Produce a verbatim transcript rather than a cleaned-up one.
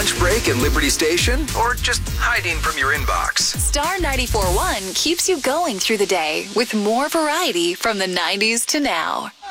lunch break at Liberty Station or just hiding from your inbox? Star ninety-four point one keeps you going through the day with more variety from the nineties to now.